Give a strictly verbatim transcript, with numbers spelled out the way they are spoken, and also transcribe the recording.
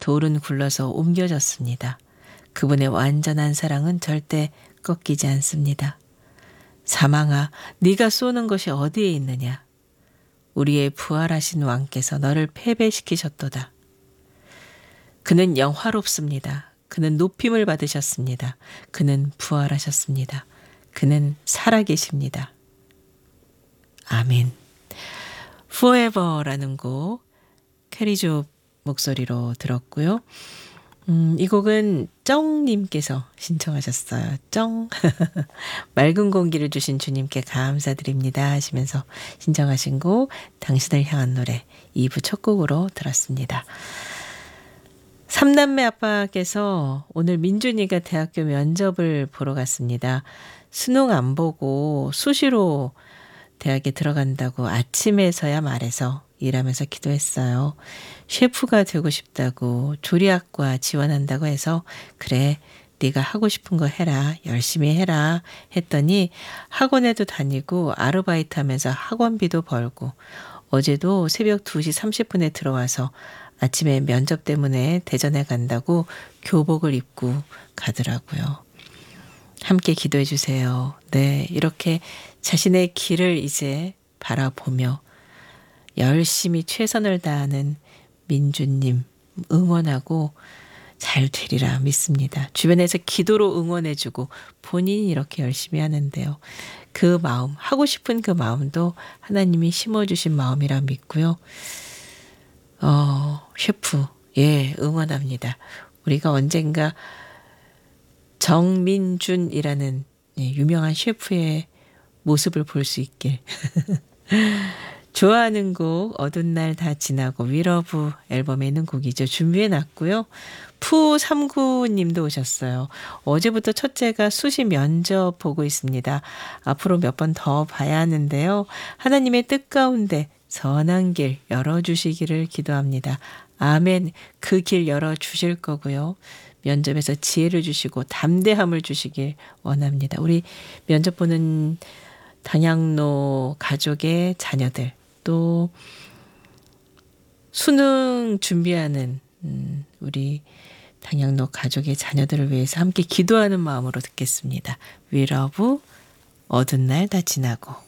돌은 굴러서 옮겨졌습니다. 그분의 완전한 사랑은 절대 꺾이지 않습니다. 사망아, 네가 쏘는 것이 어디에 있느냐? 우리의 부활하신 왕께서 너를 패배시키셨도다. 그는 영화롭습니다. 그는 높임을 받으셨습니다. 그는 부활하셨습니다. 그는 살아계십니다. 아멘. Forever라는 곡 캐리조 목소리로 들었고요. 음, 이 곡은 쩡님께서 신청하셨어요. 쩡. 맑은 공기를 주신 주님께 감사드립니다 하시면서 신청하신 곡 당신을 향한 노래 이 부 첫 곡으로 들었습니다. 삼남매 아빠께서 오늘 민준이가 대학교 면접을 보러 갔습니다. 수능 안 보고 수시로 대학에 들어간다고 아침에서야 말해서 일하면서 기도했어요. 셰프가 되고 싶다고 조리학과 지원한다고 해서 그래 네가 하고 싶은 거 해라 열심히 해라 했더니 학원에도 다니고 아르바이트 하면서 학원비도 벌고 어제도 새벽 두 시 삼십 분에 들어와서 아침에 면접 때문에 대전에 간다고 교복을 입고 가더라고요. 함께 기도해 주세요. 네, 이렇게 자신의 길을 이제 바라보며 열심히 최선을 다하는 민주님 응원하고 잘 되리라 믿습니다. 주변에서 기도로 응원해주고 본인이 이렇게 열심히 하는데요. 그 마음, 하고 싶은 그 마음도 하나님이 심어주신 마음이라 믿고요. 어, 셰프, 예, 응원합니다. 우리가 언젠가 정민준이라는 예, 유명한 셰프의 모습을 볼 수 있길. 좋아하는 곡 어두운 날 다 지나고 위러브 앨범에 있는 곡이죠. 준비해놨고요. 푸삼구 님도 오셨어요. 어제부터 첫째가 수시 면접 보고 있습니다. 앞으로 몇 번 더 봐야 하는데요. 하나님의 뜻 가운데 선한 길 열어주시기를 기도합니다. 아멘. 그 길 열어주실 거고요. 면접에서 지혜를 주시고 담대함을 주시길 원합니다. 우리 면접 보는 당양로 가족의 자녀들 또 수능 준비하는 음, 우리 당양로 가족의 자녀들을 위해서 함께 기도하는 마음으로 듣겠습니다. 위러브 어두운 날 다 지나고